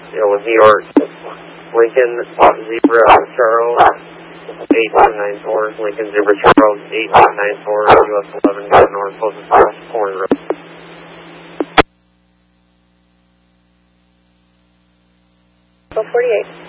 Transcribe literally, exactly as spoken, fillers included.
You know, with New York, Lincoln, Zebra, Charles, eight two nine four, Lincoln, Zebra, Charles, eight two nine four, U S eleven, go north, closest cross, Corn Road. forty-eight.